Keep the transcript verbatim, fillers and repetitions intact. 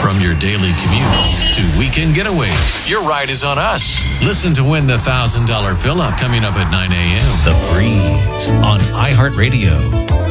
From your daily commute to weekend getaways, your ride is on us. Listen to win the one thousand dollars fill-up coming up at nine a.m. The Breeze on iHeartRadio.